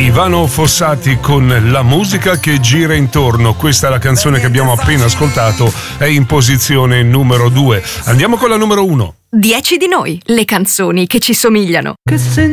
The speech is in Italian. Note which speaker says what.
Speaker 1: Ivano Fossati con La musica che gira intorno. Questa è la canzone che abbiamo appena ascoltato, è in posizione numero 2. Andiamo con la numero 1.
Speaker 2: 10 di noi, le canzoni che ci somigliano.
Speaker 3: Che